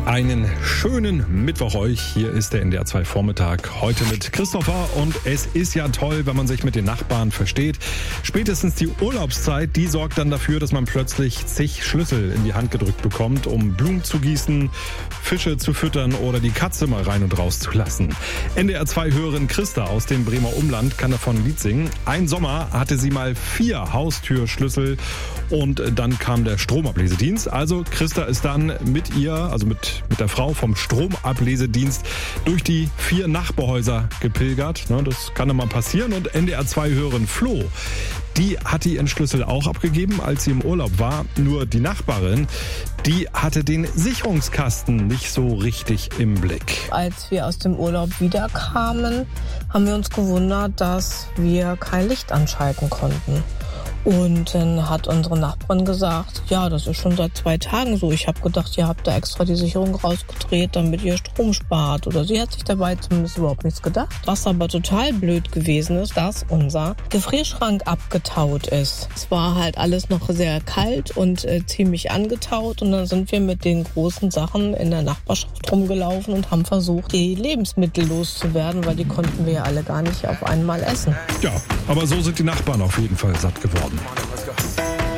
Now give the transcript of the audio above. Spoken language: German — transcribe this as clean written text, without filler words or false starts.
Einen schönen Mittwoch euch. Hier ist der NDR 2 Vormittag. Heute mit Christopher. Und es ist ja toll, wenn man sich mit den Nachbarn versteht. Spätestens die Urlaubszeit, die sorgt dann dafür, dass man plötzlich zig Schlüssel in die Hand gedrückt bekommt, um Blumen zu gießen, Fische zu füttern oder die Katze mal rein und raus zu lassen. NDR 2 Hörerin Christa aus dem Bremer Umland kann davon ein Lied singen. Ein Sommer hatte sie mal 4 Haustürschlüssel und dann kam der Stromablesedienst. Also Christa ist dann mit ihr, also mit der Frau vom Stromablesedienst durch die 4 Nachbarhäuser gepilgert. Das kann immer passieren. Und NDR 2 Hörerin Flo, die hatte ihren Schlüssel auch abgegeben, als sie im Urlaub war. Nur die Nachbarin, die hatte den Sicherungskasten nicht so richtig im Blick. Als wir aus dem Urlaub wiederkamen, haben wir uns gewundert, dass wir kein Licht anschalten konnten. Und dann hat unsere Nachbarin gesagt, ja, das ist schon seit 2 Tagen so. Ich habe gedacht, ihr habt da extra die Sicherung rausgedreht, damit ihr Strom spart. Oder sie hat sich dabei zumindest überhaupt nichts gedacht. Was aber total blöd gewesen ist, dass unser Gefrierschrank abgetaut ist. Es war halt alles noch sehr kalt und ziemlich angetaut. Und dann sind wir mit den großen Sachen in der Nachbarschaft rumgelaufen und haben versucht, die Lebensmittel loszuwerden, weil die konnten wir ja alle gar nicht auf einmal essen. Ja, aber so sind die Nachbarn auf jeden Fall satt geworden.